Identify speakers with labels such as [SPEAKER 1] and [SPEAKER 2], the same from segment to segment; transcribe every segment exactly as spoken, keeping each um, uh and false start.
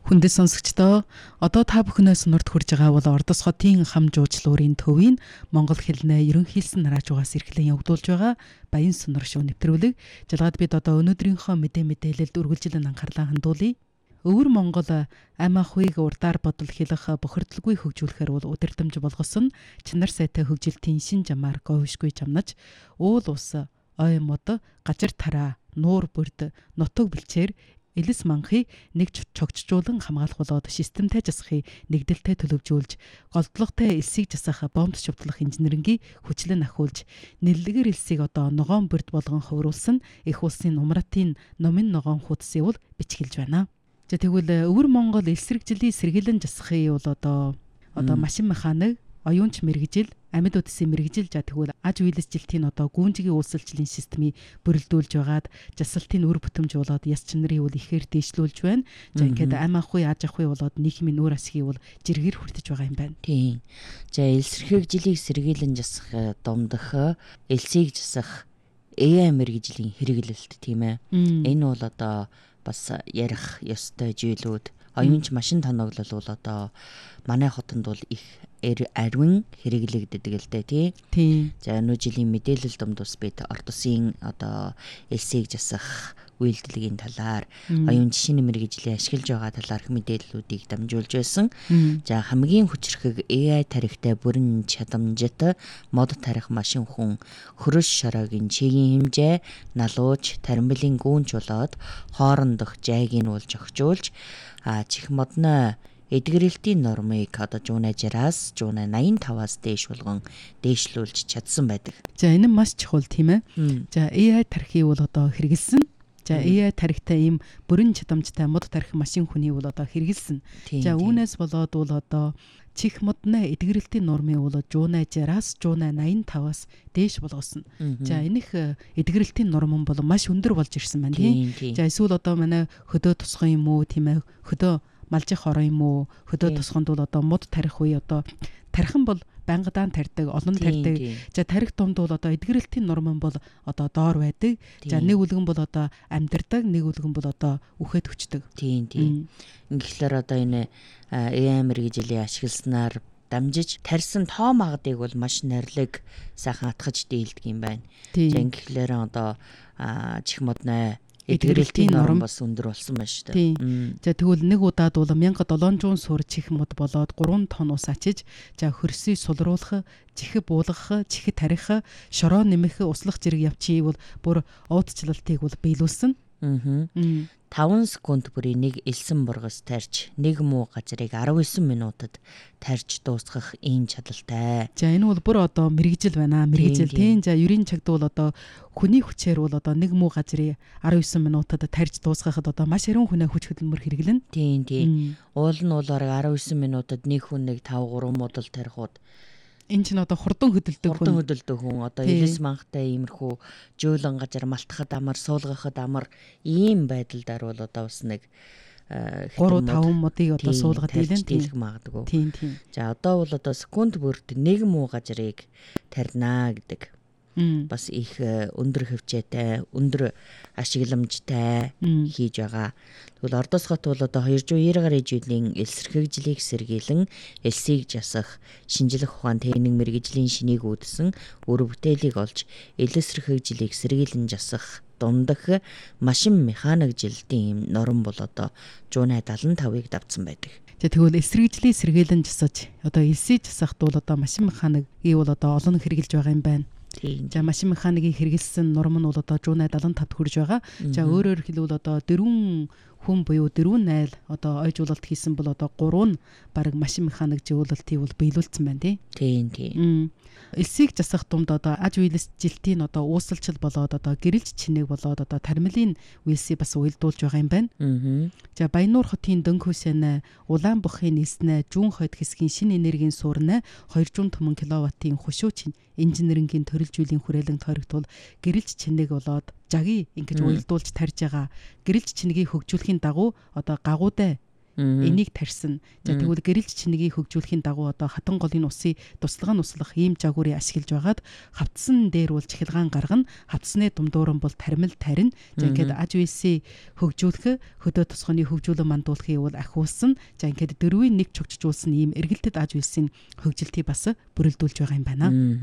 [SPEAKER 1] Хүндэт сонсогчдоо одоо та бүхнээс сонирд хүрж байгаа бол Ордос хотын хам жуулчлуурын төвийн монгол хэлнээ ерөнхийлсэн нараажугаас эрхлэн явагдуулж байгаа баян сонор шоу нэвтрүүлэг. Жалгаад бид одоо өнөөдрийнхөө мэдээ мэдээлэлд үргэлжлэн анхаарлаа хандуулъя. Өвөр Монгол ам ахуйг урдаар бодол хэлэх бохирдолгүй хөгжүүлэхээр бол удирдамж болгосон чанар сайтай хөгжилтийн шин жамаар говьшгүй жамнаж уул ус ой мод гажир тараа нуур бүрд нутаг бэлчээр элэс манхыг нэг чогчжуулан хамгаалах болоод системтэй засахыг нэгдэлтэй төлөвжүүлж голдлоготой элсийг засах бомб шувтлах инженерингийн хүчлэн ахиулж нэллэгэр элсийг одоо ногоон бүрд болгон хувируулсан их улсын нумратын номын ногоон хуудсыг бол бичгэлж байна. За тэгвэл өвөр Монгол элсрэгжлийн сэргийлэн засахыг бол одоо одоо машин механик, оюунч мэрэгжил, амьд үдсийн мэрэгжил за тэгвэл аж үйлсжилтийн одоо гүнжигийн үйлсэлжлийн системийг бүрэлдүүлж байгаад жасалтын үр бүтэмж болоод яс чанарын үл ихээр дэвшлүүлж байна. За ингээд ам ахуй аж ахуй болоод нийгмийн үр ашгийг бол жиргэр хүртэж байгаа юм байна.
[SPEAKER 2] Тийм. За элсэрхэгжлийг сэргийлэн засах домдох элсийг засах эй ай мэрэгжлийн хэрэглэлт тийм ээ. Энэ бол одоо бас ярих ёстой зүйлүүд. Оюунч машин тоноглол бол одоо манай хотод бол их ариун хэрэглэгддэг л дээ тий.
[SPEAKER 1] Тийм.
[SPEAKER 2] За өнөө жилийн мэдээлэл домдус бид Ордосын одоо элсийг засах үйлдэлгийн талаар оюун шинэ мэрэгжлийн ашиглаж байгаа талаарх мэдээллүүдийг дамжуулж байсан. За хамгийн хүчрхэг эй ай тарихтай бүрэн чадамжит мод тарих машин хүн хөрөш шороогийн чигийн хэмжээ налууж таримблын гүнч болоод хоорондох жайгийг уулж огжуулж а чих модно эдгэрэлтийн нормыг одоо жуунаа жираас жуунаа наян таваас дээш болгон дээшлүүлж чадсан байдаг.
[SPEAKER 1] За энэ нь маш чухал тийм ээ. За эй ай тархийг бол одоо хэрэгэлсэн. За эй ай тарихтай ийм бүрэн чадамжтай мод тарих машин хүний бол одоо хэрэгэлсэн. За үүнээс болоод бол одоо чих модно эдгэрэлтийн нормыг бол жуунаа жираас жуунаа наян таваас дээш болгосон. За энэх эдгэрэлтийн норм нь бол маш өндөр болж ирсэн байна тийм. За эсвэл одоо манай хөдөө тусган юм уу тийм ээ хөдөө малжих хороо юм уу хөдөө тусганд бол одоо мод тарих үе одоо тархин бол бангадаан тарьдаг олон тарьдаг. За тарих донд бол одоо эдгэрэлтийн норм бол одоо доор байдаг. За нэг үлгэн бол одоо амьдардаг, нэг үлгэн бол одоо үхээд өчдөг.
[SPEAKER 2] Тийм тийм. Ингээхээр одоо энэ эй ай мэрэгжлийн ашигласнаар дамжиж тарьсан тоо магадыг бол маш нэрлэг сайхан атгаж дийлдэг юм байна. За ингээхээр одоо чих модно эдгэрэлтийн норм бас өндөр болсон байна шүү дээ.
[SPEAKER 1] За тэгвэл нэг удаад бол мянга долоонжуун сур чих мод болоод гурван тонн ус ачиж за хөрсийг сулруулах, чихэ буулгах, чихэ тарих, шороо нэмэх, услах зэрэг явчийг бол бүр уудчлалтыг бол биелүүлсэн.
[SPEAKER 2] Аа. таван секунд бүрийн нэг элсэн бургас тарьж нэг муу газрыг арав эсен минутад тарьж дуусгах ийм чадaltaй.
[SPEAKER 1] За энэ бол бүр одоо мэрэгжил байна. Мэрэгжил тийм. За ерийн чагд бол одоо хүний хүчээр бол одоо нэг муу газрыг арав эсен минутад тарьж дуусгахад одоо маш ариун хүнээ хүч хөдөлмөр хэрэглэнэ.
[SPEAKER 2] Тийм тийм. Уул нь уулаар арав эсен минутад нэг хүн нэг тав гурван модал тарихууд
[SPEAKER 1] энэ чинь одоо хурдан хөдөлдөг хүн.
[SPEAKER 2] Хурдан хөдөлдөг хүн. Одоо элэс манхтай иймэрхүү жөөлөн гажар малтахад амар, суулгахад амар ийм байдлаар бол одоо бас нэг
[SPEAKER 1] гурав таван модыг одоо суулгаад ийлэн
[SPEAKER 2] тийм магадгүй.
[SPEAKER 1] Тийм тийм.
[SPEAKER 2] За одоо бол одоо секунд бүрт нэг муу гажрыг тарьнаа гэдэг. Бас их өндөр хөвчээтэй, өндөр ашигламжтай хийж байгаа. Тэгвэл Ордос хот бол одоо хоёр зуун девяносто гаруй жилийн элсэрхэгжлийг сэргийлэн элсийг жасах, шинжлэх ухаан техник мэрэгжлийн шинийг үүдсэн үр бүтээлийг олж элсэрхэгжлийг сэргийлэн жасах домдох машин механик жилтийн норм бол одоо жуунаа дагалан тавыг давцсан байдаг.
[SPEAKER 1] За тэгвэл эсрэгжлийн сэргийлэн жасаж одоо элсийг засахд бол одоо машин механикийг бол одоо олон хэрэгжилж байгаа юм байна. За машин механикийг хэрэгэлсэн норм нь бол одоо жуунаа дагалан тавд хүрж байгаа. За өөрөөр хэлбэл одоо дөрвөн хүн буюу дөрвөн найл одоо ойжуулалт хийсэн бол одоо гурав нь баг машин механик жуулалтыг бол биелүүлсэн байна тий.
[SPEAKER 2] Тийм тийм.
[SPEAKER 1] Элсийг засах думд одоо аж үйлсжилтийн одоо уусалчил болоод одоо гэрэлж чинэг болоод одоо таримлын үйлсийг бас уйлдуулж байгаа юм байна.
[SPEAKER 2] Аа.
[SPEAKER 1] За Баяннуур хотын Дөнгөсэнэ Улаан бухын нийснэ Жүүн хойд хэсгийн шинэ энергийн суурнэ хоёр зуун түмэн киловаттын хушууч инженерингийн төрөлжүүлийн хүрээлэн тойрогтвол гэрэлж чинэг болоод жаги ингэж уйлдуулж тарьж байгаа. Гэрэлж чинэгийг хөгжүүлэхийн дагуу одоо гагуудай энийг тарьсан. За тэгвэл гэрэлж чинэгийг хөгжүүлэхийн дагуу одоо хатан голын усыг туслага нь услах ийм жагуурыг ашиглаж байгаад хавтсан дээр бол чахилгаан гаргана. Хавтсны думдууран бол тармил тарина. За ингээд аж үйлсийг хөгжүүлэх, хөдөө тосгоны хөгжүүлэн мандуулахыг бол ахиулсан. За ингээд дөрвийн нэг чогчжуулсан ийм эргэлтэд аж үйлсийн хөгжилтийг бас бүрэлдүүлж байгаа юм байна.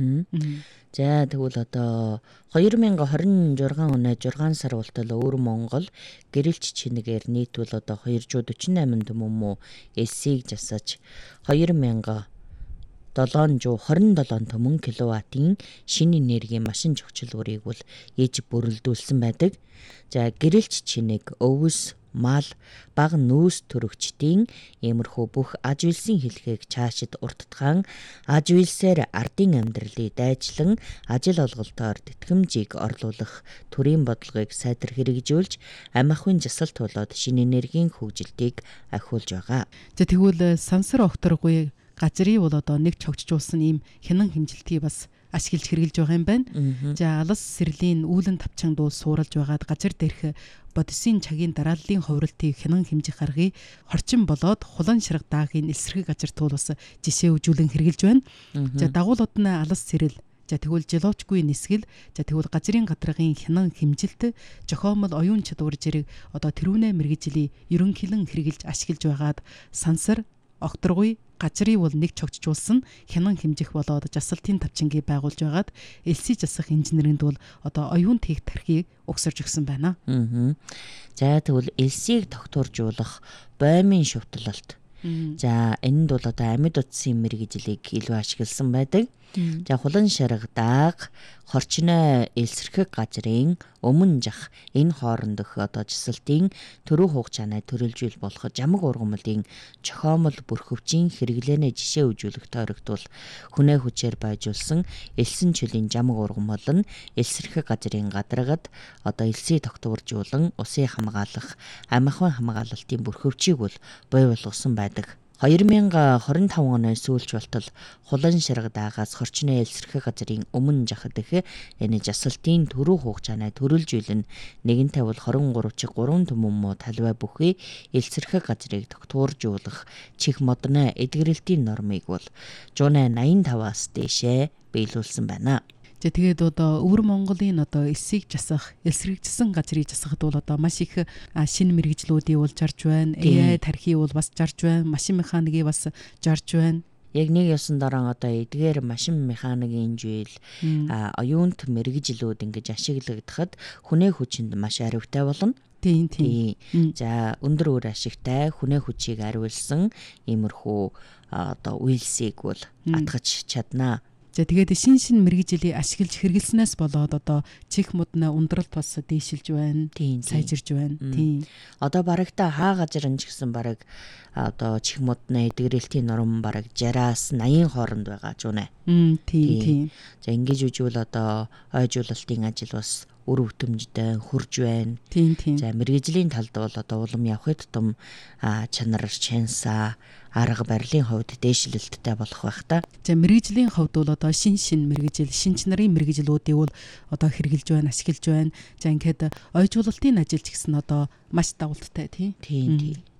[SPEAKER 2] За тэгвэл одоо хоёр мянган хорин жургаан оны жургаан сар ултал өвөр Монгол гэрэлч чинэгээр нийтвэл одоо хоёржуу дөрвөн восемь түмэн элсийг засаж хоёр мянган долоонжуу хорин долоон түмэн киловаттын шинэ энергийн машин чухчилуурыг бол ээж бүрэлдүүлсэн байдаг. За гэрэлч чинэг өвс мал баг нүүс төрөгчдийн иймэрхүү бүх аж үйлсийн хэлхийг цаашид урттгаан аж үйлсээр ардын амьдралыг дайчлан ажил олголтоор тэтгэмжийг орлуулах төрийн бодлогыг сайтар хэрэгжүүлж амь ахуйн жасалт болоод шинэ энергийн хөгжилтийг ахиулж байгаа.
[SPEAKER 1] За тэгвэл сансар огторгүй газрыг бол одоо нэг чогчжуулсан ийм хянан хэмжилтийг бас ашиглаж хэрэгжилж байгаа юм байна. За алс сэрлийн үүлэн тавчаанд бол сууралж байгаад газар дээрх бодисын цагийн дарааллын ховролтыг хянан хэмжих аргыг хорчин болоод хулан ширэг даагийн элсэрхэг газар туул бас жишээ үзүүлэн хэрэгжилж байна. За дагуулууд нь алс сэрэл, за тэгвэл жилуучгүй нисгэл, за тэгвэл газрын гадаргын хянан хэмжилт, жохоомол оюун чадвар зэрэг одоо тэрүүнэ мэргэжлийн ерөнхийлөн хэрэгжилж ашиглаж байгаад сансар огторгүй газрыг бол нэг чогчжуулсан хянан хэмжих болоод жасалтын тавчингийг байгуулж байгаад элсий засах инженеринд бол одоо оюун тех тархийг угсарж өгсөн байна.
[SPEAKER 2] За тэгвэл элсийг тогтворжуулах боомын шувталалт. За энэнд бол одоо амьд утсын мэргэжлийг илүү ашигласан байдаг. За хулан шарга дааг хорчны элсэрхэг газрын өмнө жах энэ хоорондох одоо жисэлтийн төрөө хугацааны төрөлжүүл болох жамаг ургамлын чохоомол бүрхөвчийн хэрэглэнэ жишээ үзүүлэх тойрогтвол хүнээ хүчээр байжуулсан элсэн чөлийн жамаг ургамл нь элсэрхэг газрын гадаргад одоо элсийг тогтворжуулан усыг хамгаалах амь ахуйн хамгаалалтын бүрхөвчийг бол бий болгосон байдаг. хоёр мянган хорин таван оны сүүлч болтол хулан ширэг даагаас хорчны элсэрхэг газрын өмнө жахад их энэ жасалтын төрөө хугацааны төрөлжүүлэн нэгэнтээ бол хорин гурав чих гурван түмэн муу талбай бүхий элсэрхэг газрыг тогтворжуулах чих модны эдгэрэлтийн нормыг бол зуун восемьдесят таваас дээшээ биелүүлсэн байна.
[SPEAKER 1] За тэгээд одоо өвөр Монголын одоо элсийг засах, элсрэгжсэн газрыг засахад бол одоо маш их шинэ мэргэжлүүдийг бол жарж байна. эй ай тархийг бол бас жарж байна. Машин механикийг бас жарж байна.
[SPEAKER 2] Яг нэг ёсон дараа одоо эдгээр машин механикийн жийл оюунт мэргэжлүүд ингэж ашиглагдахад хүнээ хүчинд маш аривтай болно.
[SPEAKER 1] Тийм тийм.
[SPEAKER 2] За өндөр үр ашигтай хүнээ хүчийг ариулсан иймэрхүү одоо үйлсийг бол атгаж чаднаа.
[SPEAKER 1] За тэгээд шин шин мэргэжлийг ашиглаж хэрэглэснээс болоод одоо чих модны ундралт бас дээшилж байна. Сайжирж байна. Тийм.
[SPEAKER 2] Одоо барагта хаа газар нь ч гэсэн бараг одоо чих модны эдгэрэлтийн норм бараг шестьдесят-аас восемьдесят хооронд байгаа ч үнэ.
[SPEAKER 1] Тийм тийм.
[SPEAKER 2] За ингэж үжвэл одоо ойжуулалтын ажил бас үр өвтөмжтэй хурж байна.
[SPEAKER 1] Тийм тийм.
[SPEAKER 2] За мэргэжлийн талд бол одоо улам явахд тутам чанар чанса арга барилын хувьд дээшлэлттэй болох байх та.
[SPEAKER 1] За мэргэжлийн хувьд бол одоо шин шин мэргэжил, шин чанарын мэргэжлүүдийг бол одоо хэрэгжилж байна, ашиглаж байна. За ингээд ойжуулалтын ажил ч гэсэн одоо маш давалттай тийм.
[SPEAKER 2] Тийм тийм.